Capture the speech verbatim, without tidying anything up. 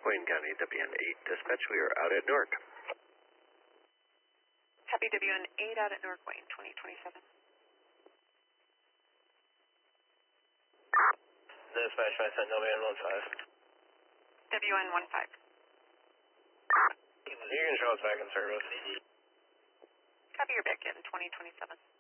Wayne County, W N eight Dispatch. We are out at Newark. Copy W N eight out at Newark Wayne, twenty twenty-seven. Dispatch, I sent W N one five. W N one five. You can show us back in service. Copy your back in, twenty twenty-seven.